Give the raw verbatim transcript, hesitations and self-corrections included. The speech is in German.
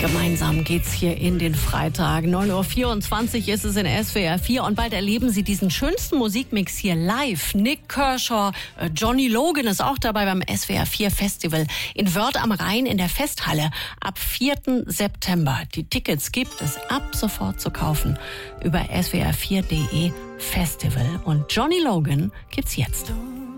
Gemeinsam geht's hier in den Freitag. neun Uhr vierundzwanzig ist es in S W R vier und bald erleben Sie diesen schönsten Musikmix hier live. Nik Kershaw, Johnny Logan ist auch dabei beim S W R vier Festival in Wörth am Rhein in der Festhalle ab vierten September. Die Tickets gibt es ab sofort zu kaufen über S W R vier punkt de Festival und Johnny Logan gibt's jetzt.